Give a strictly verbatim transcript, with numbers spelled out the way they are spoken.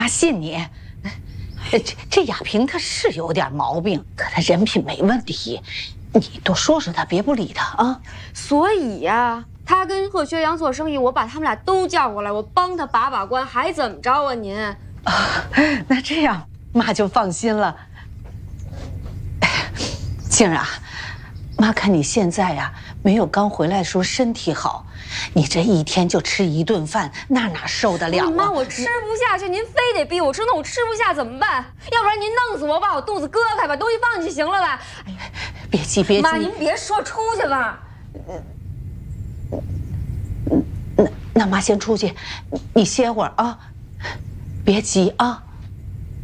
妈信你。这这亚萍她是有点毛病，可她人品没问题，你多说说她，别不理她啊。 所以呀、啊，他跟贺学阳做生意，我把他们俩都叫过来，我帮他把把关，还怎么着啊您？ 啊，那这样妈就放心了。静儿啊，妈看你现在呀、啊、没有刚回来的时候身体好，你这一天就吃一顿饭，那哪受得了啊？ 妈，我吃不下去，您非得逼我吃，那我吃不下怎么办？要不然您弄死我，把我肚子割开，把东西放进去行了吧？哎呀， 别急别急， 妈，您别说，出去吧。 那那妈先出去，你歇会儿啊，别急啊。